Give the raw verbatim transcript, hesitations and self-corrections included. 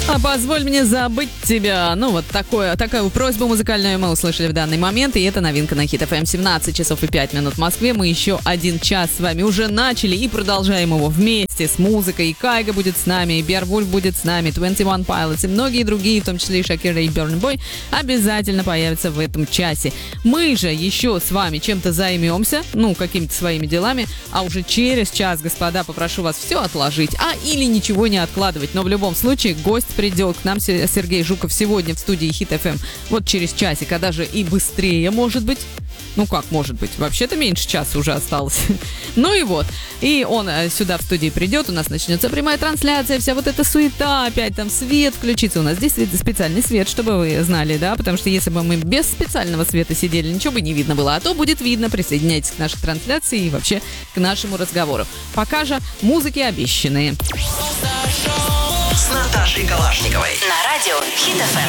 А позволь мне забыть тебя. Ну, вот такое, такую просьбу музыкальную мы услышали в данный момент, и это новинка на Хит эф эм. семнадцать часов и пять минут в Москве. Мы еще один час с вами уже начали и продолжаем его вместе с музыкой. И Кайга будет с нами, и Беовульф будет с нами, двадцать один Pilots и многие другие, в том числе и Шакира и Burna Boy, обязательно появятся в этом часе. Мы же еще с вами чем-то займемся, ну, какими-то своими делами, а уже через час, господа, попрошу вас все отложить, а или ничего не откладывать. Но в любом случае гость придет к нам, Сергей Жуков, сегодня в студии Хит эф эм, вот через часик, а даже и быстрее, может быть. Ну как может быть? Вообще-то меньше часа уже осталось. Ну и вот. И он сюда в студии придет, у нас начнется прямая трансляция, вся вот эта суета, опять там свет включится. У нас здесь специальный свет, чтобы вы знали, да, потому что если бы мы без специального света сидели, ничего бы не видно было, а то будет видно. Присоединяйтесь к нашей трансляции и вообще к нашему разговору. Пока же музыки обещанные. С Наташей Калашниковой. На радио Хит эф эм.